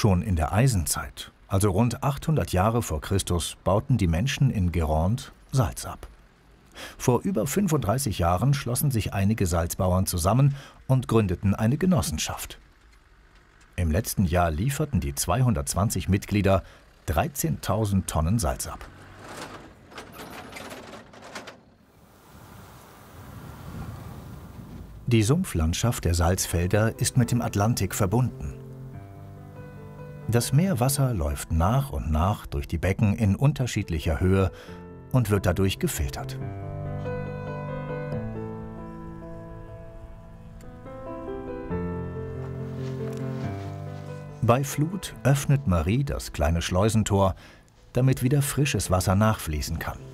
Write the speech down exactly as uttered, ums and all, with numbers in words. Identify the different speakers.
Speaker 1: Schon in der Eisenzeit, also rund achthundert Jahre vor Christus, bauten die Menschen in Guérande Salz ab. Vor über fünfunddreißig Jahren schlossen sich einige Salzbauern zusammen und gründeten eine Genossenschaft. Im letzten Jahr lieferten die zweihundertzwanzig Mitglieder dreizehntausend Tonnen Salz ab. Die Sumpflandschaft der Salzfelder ist mit dem Atlantik verbunden. Das Meerwasser läuft nach und nach durch die Becken in unterschiedlicher Höhe und wird dadurch gefiltert. Bei Flut öffnet Marie das kleine Schleusentor, damit wieder frisches Wasser nachfließen kann.